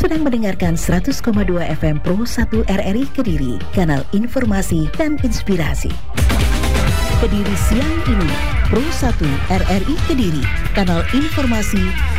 sedang mendengarkan 100,2 FM Pro 1 RRI Kediri, kanal informasi dan inspirasi. Kediri siang ini, Pro 1 RRI Kediri, kanal informasi